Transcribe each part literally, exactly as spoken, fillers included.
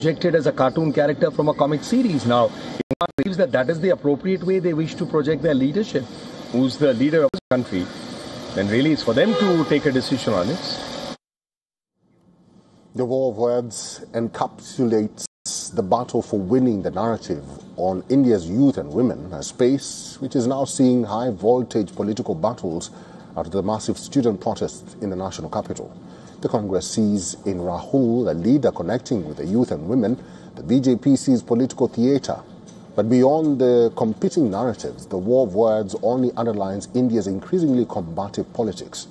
projected as a cartoon character from a comic series. Now, if one believes that that is the appropriate way they wish to project their leadership, who's the leader of the country, then really it's for them to take a decision on it. The war of words encapsulates the battle for winning the narrative on India's youth and women, a space which is now seeing high-voltage political battles after the massive student protests in the national capital. The Congress sees in Rahul a leader connecting with the youth and women. The B J P sees political theatre. But beyond the competing narratives, the war of words only underlines India's increasingly combative politics.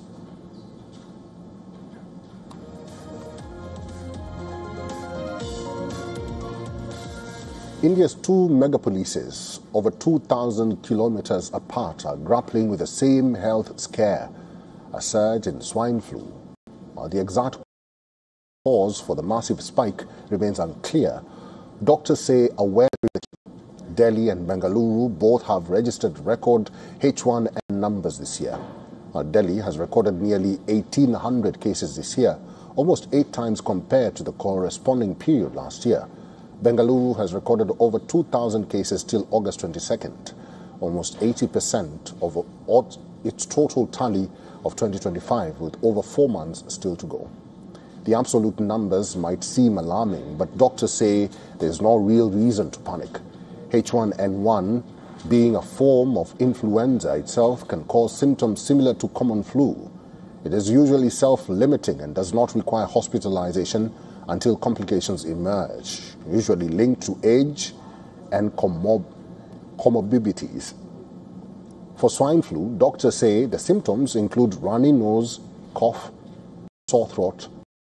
India's two megapolises, over two thousand kilometers apart, are grappling with the same health scare, a surge in swine flu. While the exact cause for the massive spike remains unclear, doctors say aware Delhi and Bengaluru both have registered record H one N one numbers this year. Now, Delhi has recorded nearly eighteen hundred cases this year, almost eight times compared to the corresponding period last year. Bengaluru has recorded over two thousand cases till August twenty-second, almost eighty percent of its total tally of twenty twenty-five, with over four months still to go. The absolute numbers might seem alarming, but doctors say there is no real reason to panic. H one N one, being a form of influenza itself, can cause symptoms similar to common flu. It is usually self-limiting and does not require hospitalization until complications emerge, usually linked to age and comor comorbidities. For swine flu, doctors say the symptoms include runny nose, cough, sore throat,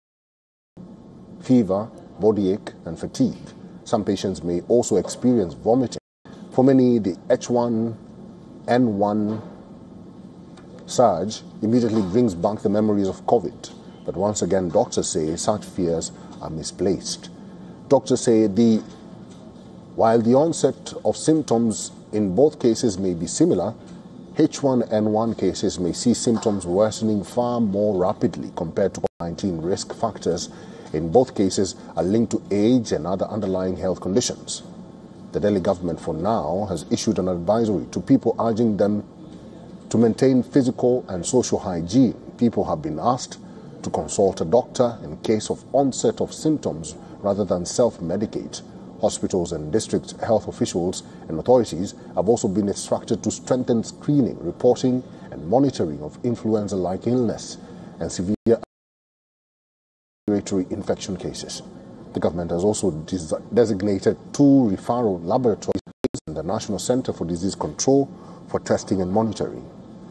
fever, body ache, and fatigue. Some patients may also experience vomiting. For many, the H one N one surge immediately brings back the memories of COVID. But once again, doctors say such fears are misplaced. Doctors say the while the onset of symptoms in both cases may be similar, H one N one cases may see symptoms worsening far more rapidly compared to COVID nineteen. Risk factors in both cases are linked to age and other underlying health conditions. The Delhi government for now has issued an advisory to people urging them to maintain physical and social hygiene. People have been asked to consult a doctor in case of onset of symptoms rather than self-medicate. Hospitals and district health officials and authorities have also been instructed to strengthen screening, reporting and monitoring of influenza-like illness and severe respiratory infection cases. The government has also designated two referral laboratories and the National Center for Disease Control for testing and monitoring.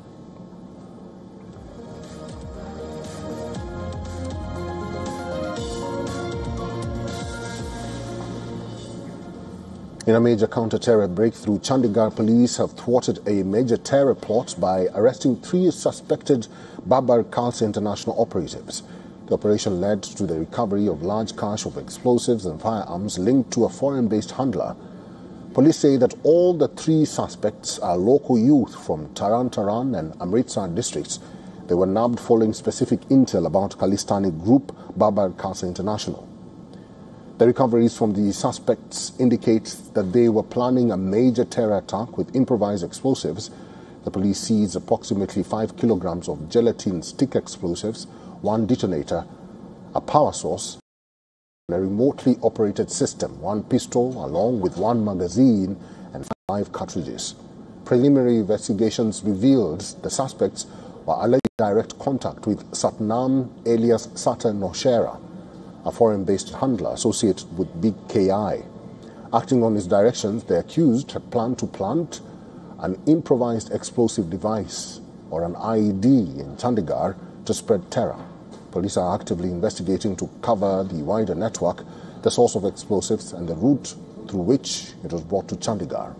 In a major counter-terror breakthrough, Chandigarh police have thwarted a major terror plot by arresting three suspected Babar Khalsa International operatives. The operation led to the recovery of large cache of explosives and firearms linked to a foreign-based handler. Police say that all the three suspects are local youth from Taran Taran and Amritsar districts. They were nabbed following specific intel about Khalistani group Babar Khalsa International. The recoveries from the suspects indicate that they were planning a major terror attack with improvised explosives. The police seized approximately five kilograms of gelatin stick explosives, one detonator, a power source, and a remotely operated system, one pistol along with one magazine and five cartridges. Preliminary investigations revealed the suspects were alleged direct contact with Satnam alias Sata Noshera, a foreign-based handler associated with Big K I. Acting on his directions, the accused had planned to plant an improvised explosive device, or an I E D, in Chandigarh to spread terror. Police are actively investigating to cover the wider network, the source of explosives, and the route through which it was brought to Chandigarh.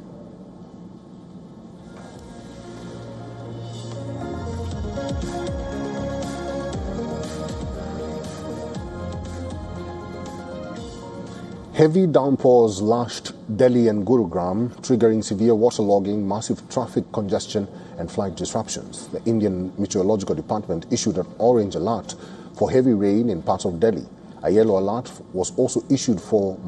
Heavy downpours lashed Delhi and Gurugram, triggering severe waterlogging, massive traffic congestion and flight disruptions. The Indian Meteorological Department issued an orange alert for heavy rain in parts of Delhi. A yellow alert was also issued for